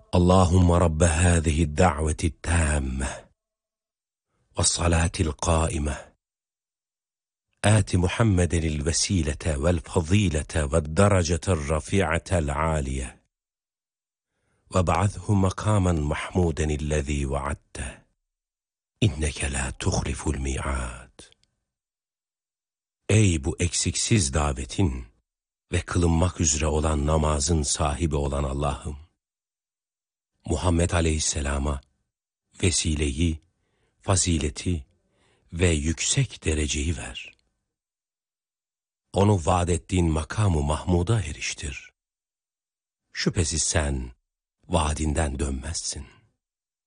اللهم رب هذه الدعوة التامة والصلاة القائمة آت محمد الوسيلة والفضيلة والدرجة الرفيعة العالية وابعثه مقاما محمودا الذي وعدته إنك لا تخلف الميعاد. Ey bu eksiksiz davetin ve kılınmak üzere olan namazın sahibi olan Allah'ım, Muhammed Aleyhisselam'a vesileyi, fazileti ve yüksek dereceyi ver. Onu vaad ettiğin makamı Mahmud'a eriştir. Şüphesiz sen vaadinden dönmezsin.